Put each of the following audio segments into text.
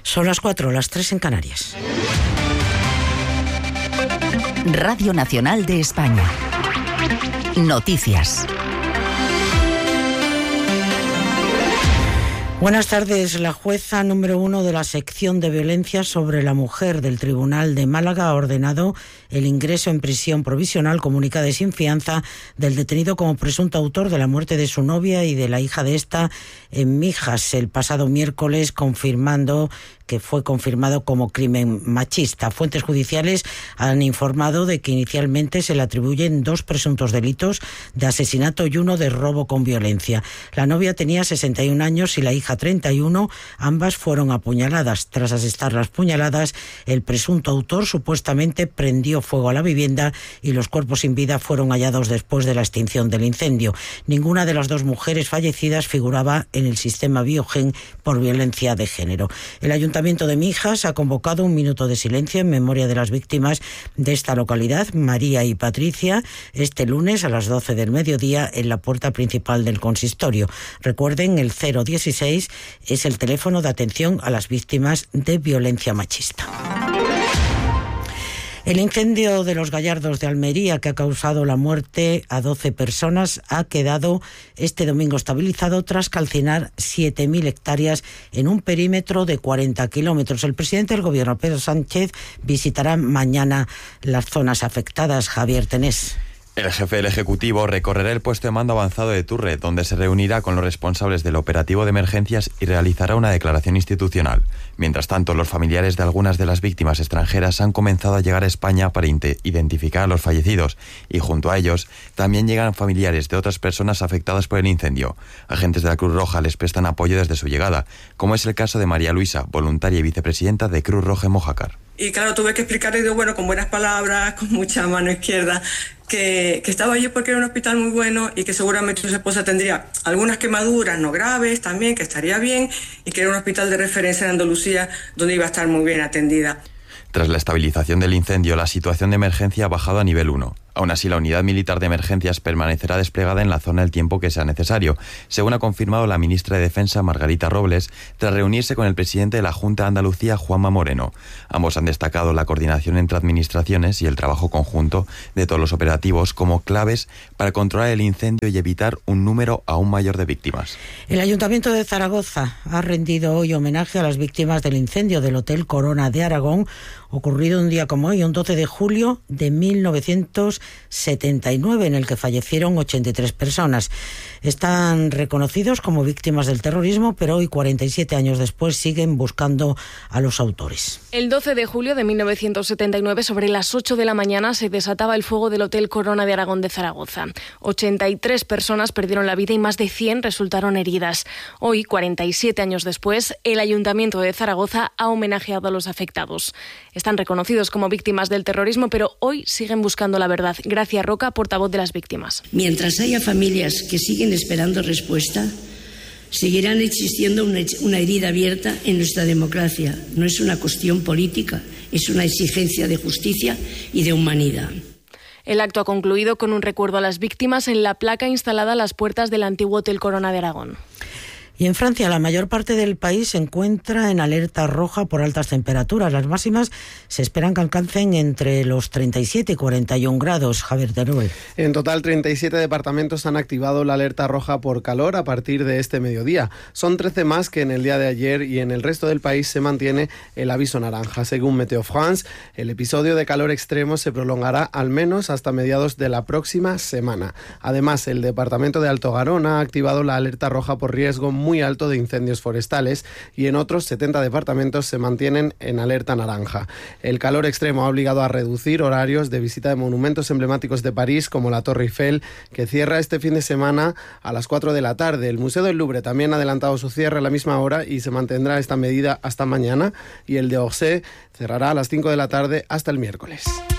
Son las 4, las 3 en Canarias. Radio Nacional de España. Noticias. Buenas tardes. La jueza número 1 de la sección de violencia sobre la mujer del Tribunal de Málaga ha ordenado el ingreso en prisión provisional comunicada y sin fianza del detenido como presunto autor de la muerte de su novia y de la hija de esta en Mijas el pasado miércoles, confirmando que fue confirmado como crimen machista. Fuentes judiciales han informado de que inicialmente se le atribuyen 2 presuntos delitos de asesinato y 1 de robo con violencia. La novia tenía 61 años y la hija 31. Ambas fueron apuñaladas. Tras asestar las puñaladas, el presunto autor supuestamente prendió fuego a la vivienda y los cuerpos sin vida fueron hallados después de la extinción del incendio. Ninguna de las 2 mujeres fallecidas figuraba en el sistema Biogen por violencia de género. El Ayuntamiento de Mijas ha convocado un minuto de silencio en memoria de las víctimas de esta localidad, María y Patricia, este lunes a las 12 del mediodía en la puerta principal del consistorio. Recuerden, el 016 es el teléfono de atención a las víctimas de violencia machista. El incendio de Los Gallardos de Almería, que ha causado la muerte a 12 personas, ha quedado este domingo estabilizado tras calcinar 7.000 hectáreas en un perímetro de 40 kilómetros. El presidente del Gobierno, Pedro Sánchez, visitará mañana las zonas afectadas. Javier Tenés. El jefe del Ejecutivo recorrerá el puesto de mando avanzado de Turre, donde se reunirá con los responsables del operativo de emergencias y realizará una declaración institucional. Mientras tanto, los familiares de algunas de las víctimas extranjeras han comenzado a llegar a España para identificar a los fallecidos y junto a ellos también llegan familiares de otras personas afectadas por el incendio. Agentes de la Cruz Roja les prestan apoyo desde su llegada, como es el caso de María Luisa, voluntaria y vicepresidenta de Cruz Roja en Mojácar. Y claro, tuve que explicarle, con buenas palabras, con mucha mano izquierda, que estaba allí porque era un hospital muy bueno y que seguramente su esposa tendría algunas quemaduras no graves también, que estaría bien, y que era un hospital de referencia en Andalucía donde iba a estar muy bien atendida. Tras la estabilización del incendio, la situación de emergencia ha bajado a nivel 1. Aún así, la unidad militar de emergencias permanecerá desplegada en la zona el tiempo que sea necesario, según ha confirmado la ministra de Defensa, Margarita Robles, tras reunirse con el presidente de la Junta de Andalucía, Juanma Moreno. Ambos han destacado la coordinación entre administraciones y el trabajo conjunto de todos los operativos como claves para controlar el incendio y evitar un número aún mayor de víctimas. El Ayuntamiento de Zaragoza ha rendido hoy homenaje a las víctimas del incendio del Hotel Corona de Aragón, ocurrido un día como hoy, un 12 de julio de 1979, en el que fallecieron 83 personas. Están reconocidos como víctimas del terrorismo, pero hoy, 47 años después, siguen buscando a los autores. El 12 de julio de 1979, sobre las 8 de la mañana, se desataba el fuego del Hotel Corona de Aragón de Zaragoza. 83 personas perdieron la vida y más de 100 resultaron heridas. Hoy, 47 años después, el Ayuntamiento de Zaragoza ha homenajeado a los afectados. Están reconocidos como víctimas del terrorismo, pero hoy siguen buscando la verdad. Gracia Roca, portavoz de las víctimas. Mientras haya familias que siguen esperando respuesta, seguirán existiendo una herida abierta en nuestra democracia. No es una cuestión política, es una exigencia de justicia y de humanidad. El acto ha concluido con un recuerdo a las víctimas en la placa instalada a las puertas del antiguo Hotel Corona de Aragón. Y en Francia, la mayor parte del país se encuentra en alerta roja por altas temperaturas. Las máximas se esperan que alcancen entre los 37 y 41 grados. Javier Teruel. En total, 37 departamentos han activado la alerta roja por calor a partir de este mediodía. Son 13 más que en el día de ayer y en el resto del país se mantiene el aviso naranja. Según Meteo France, el episodio de calor extremo se prolongará al menos hasta mediados de la próxima semana. Además, el departamento de Alto Garón ha activado la alerta roja por riesgo muy alto de incendios forestales y en otros 70 departamentos se mantienen en alerta naranja. El calor extremo ha obligado a reducir horarios de visita de monumentos emblemáticos de París como la Torre Eiffel, que cierra este fin de semana a las 4 de la tarde. El Museo del Louvre también ha adelantado su cierre a la misma hora y se mantendrá esta medida hasta mañana, y el de Orsay cerrará a las 5 de la tarde hasta el miércoles.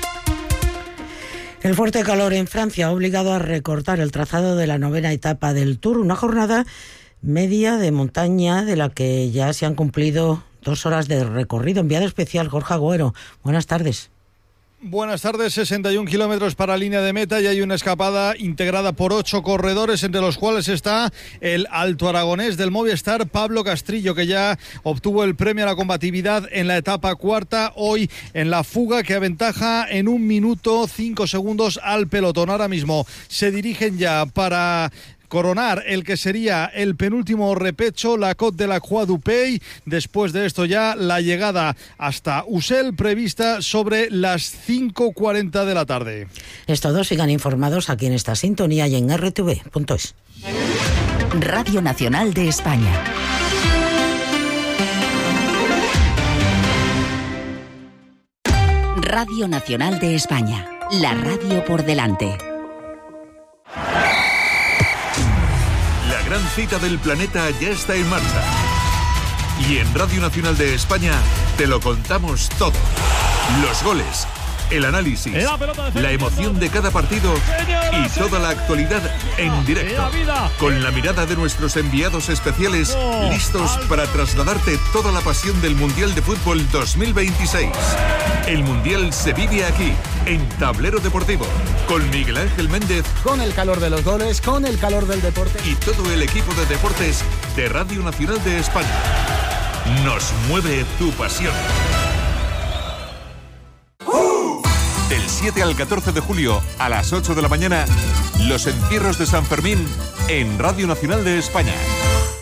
El fuerte calor en Francia ha obligado a recortar el trazado de la 9ª etapa del Tour, una jornada media de montaña de la que ya se han cumplido 2 horas de recorrido. Enviado especial Jorge Agüero. Buenas tardes. Buenas tardes, 61 kilómetros para línea de meta y hay una escapada integrada por 8 corredores, entre los cuales está el alto aragonés del Movistar, Pablo Castrillo, que ya obtuvo el premio a la combatividad en la etapa cuarta, hoy en la fuga que aventaja en 1 minuto 5 segundos al pelotón. Ahora mismo se dirigen ya para coronar el que sería el penúltimo repecho, la Côte de la Croix du Pays. Después de esto ya la llegada hasta Usel, prevista sobre las 5:40 de la tarde. Todos sigan informados aquí en esta sintonía y en rtv.es. Radio Nacional de España. Radio Nacional de España. La radio por delante. La gran cita del planeta ya está en marcha. Y en Radio Nacional de España te lo contamos todo. Los goles, el análisis, la emoción de cada partido y toda la actualidad en directo. Con la mirada de nuestros enviados especiales, listos para trasladarte toda la pasión del Mundial de Fútbol 2026. El Mundial se vive aquí, en Tablero Deportivo, con Miguel Ángel Méndez. Con el calor de los goles, con el calor del deporte. Y todo el equipo de deportes de Radio Nacional de España. Nos mueve tu pasión. Del 7 al 14 de julio, a las 8 de la mañana, los encierros de San Fermín en Radio Nacional de España.